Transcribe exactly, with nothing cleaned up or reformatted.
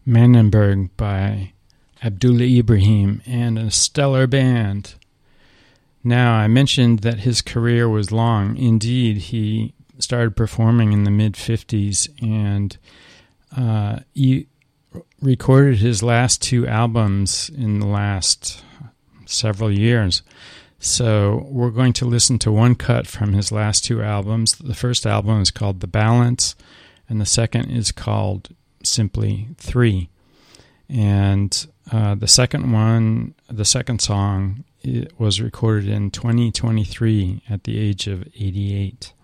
Manenberg by Abdullah Ibrahim and a stellar band. Now, I mentioned that his career was long. Indeed, he started performing in the mid-fifties, and uh, he recorded his last two albums in the last several years. So we're going to listen to one cut from his last two albums. The first album is called The Balance, and the second is called simply Three. And uh, the second one, the second song, it was recorded in twenty twenty-three at the age of eighty-eight.